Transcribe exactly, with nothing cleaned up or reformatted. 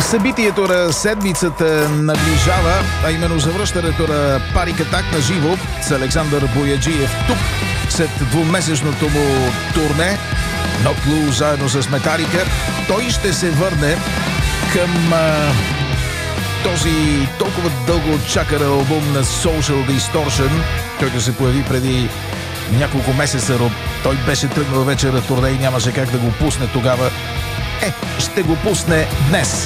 Събитието на седмицата наближава, а именно завръщането на Panic Attack на живо с Александър Бояджиев тук след двумесечното му турне Not Blue заедно с Metallica. Той ще се върне към а, този толкова дълго чакан албум на Social Distortion, който се появи преди няколко месеца, но той беше тръгнал вече на турне и нямаше как да го пусне тогава. Е, ще го пусне днес.